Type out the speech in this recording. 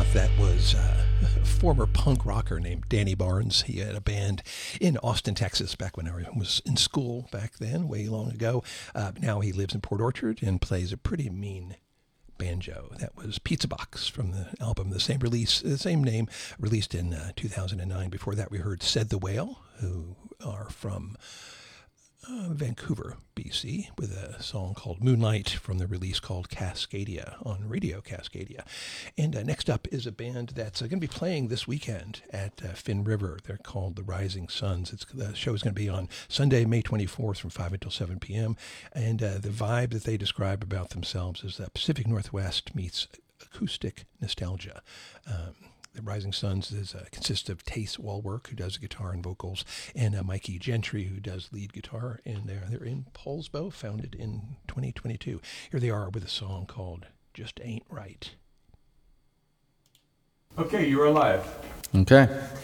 That was a former punk rocker named Danny Barnes. He had a band in Austin, Texas, back when I was in school back then, way long ago. Now he lives in Port Orchard and plays a pretty mean banjo. That was Pizza Box from the album, the same name, released in 2009. Before that, we heard Said the Whale, who are from Vancouver, BC, with a song called Moonlight from the release called Cascadia on Radio Cascadia. And next up is a band that's going to be playing this weekend at Finn River. They're called The Rising Suns. The show is going to be on Sunday, May 24th from 5 until 7 p.m. And the vibe that they describe about themselves is that Pacific Northwest meets acoustic nostalgia. The Rising Suns consists of Tace Walwork, who does guitar and vocals, and Mikey Gentry, who does lead guitar. And they're in Poulsbo, founded in 2022. Here they are with a song called Just Ain't Right. Okay, you are live. Okay.